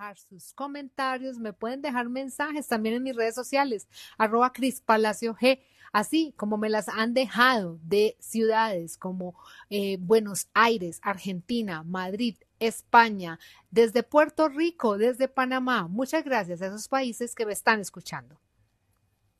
dejar sus comentarios, me pueden dejar mensajes también en mis redes sociales, @CrisPalacioG, así como me las han dejado de ciudades como Buenos Aires, Argentina, Madrid, España, desde Puerto Rico, desde Panamá. Muchas gracias a esos países que me están escuchando.